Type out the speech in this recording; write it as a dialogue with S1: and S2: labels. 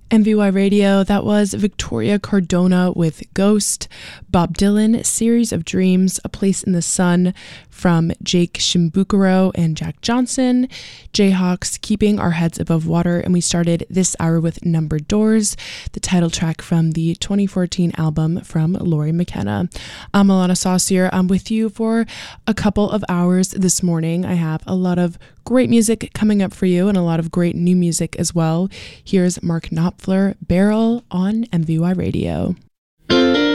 S1: MVY Radio, that was Victoria Cardona with Ghost, Bob Dylan, Series of Dreams, A Place in the Sun from Jake Shimbukuro and Jack Johnson, Jayhawks, Keeping Our Heads Above Water, and we started this hour with Numbered Doors, the title track from the 2014 album from Laurie McKenna. I'm Alana Saucier. I'm with you for a couple of hours this morning. I have a lot of great music coming up for you and a lot of great new music as well. Here's Mark Knopfler, Barrel on MVY Radio.